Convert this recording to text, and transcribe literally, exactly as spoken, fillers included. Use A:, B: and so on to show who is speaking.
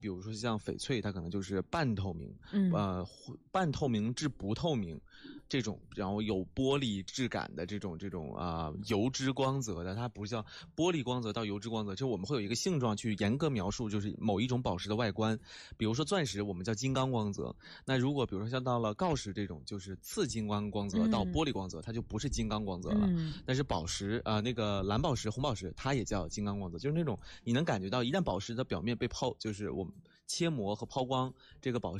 A: 比如说像翡翠，它可能就是半透明，
B: 嗯
A: 呃，半透明至不透明这种，然后有玻璃质感的这种这种啊、呃、油脂光泽的，它不叫玻璃光泽到油脂光泽，就我们会有一个性状去严格描述，就是某一种宝石的外观。比如说钻石，我们叫金刚光泽。那如果比如说像到了锆石这种，就是次金刚光泽到玻璃光泽，它就不是金刚光泽了。
B: 嗯、
A: 但是宝石啊、呃，那个蓝宝石、红宝石，它也叫金刚光泽，就是那种你能感觉到，一旦宝石的表面被抛，就是我们切磨和抛光，这个宝石